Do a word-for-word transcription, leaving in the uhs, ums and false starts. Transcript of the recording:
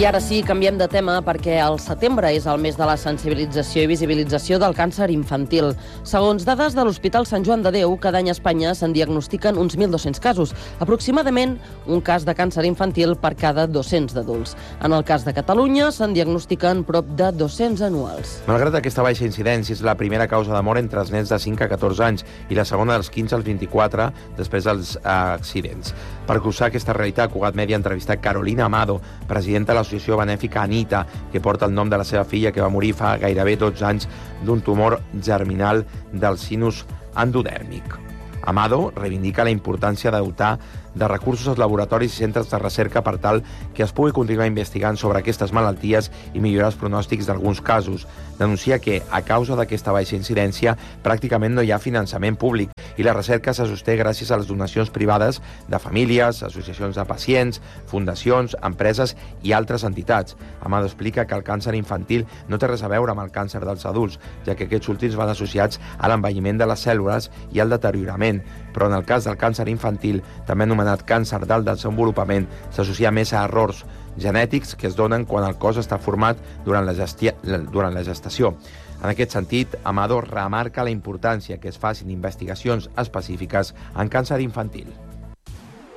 I ara sí, canviem de tema perquè el setembre és el mes de la sensibilització i visibilització del càncer infantil. Segons dades de l'Hospital Sant Joan de Déu, cada any a Espanya se'n diagnostiquen uns mil dos-cents casos, aproximadament un cas de càncer infantil per cada dos-cents d'adults. En el cas de Catalunya se'n diagnostiquen prop de dos-cents anuals. Malgrat aquesta baixa incidència, és la primera causa de mort entre els nens de cinc a catorze anys i la segona dels quinze als vint-i-quatre després dels eh, accidents. Per cursar aquesta realitat, Cugat Mèdia ha entrevistat Carolina Amado, presidenta de l'associació benèfica Anita, que porta el nom de la seva filla, que va morir fa gairebé dotze anys d'un tumor germinal del sinus endodèrmic. Amado reivindica la importància de dotar de recursos als laboratoris i centres de recerca per tal que es pugui continuar investigant sobre aquestes malalties i millorar els pronòstics d'alguns casos. Denuncia que, a causa d'aquesta baixa incidència, pràcticament no hi ha finançament públic i la recerca se sosté gràcies a les donacions privades de famílies, associacions de pacients, fundacions, empreses i altres entitats. Amado explica que el càncer infantil no té res a veure amb el càncer dels adults, ja que aquests últims van associats a l'envelliment de les cèl·lules i al deteriorament, però en el cas del càncer infantil, també anomenat càncer del desenvolupament, s'associa més a errors genètics que es donen quan el cos està format durant la, gestia, durant la gestació. En aquest sentit, Amado remarca la importància que es facin investigacions específiques en càncer infantil.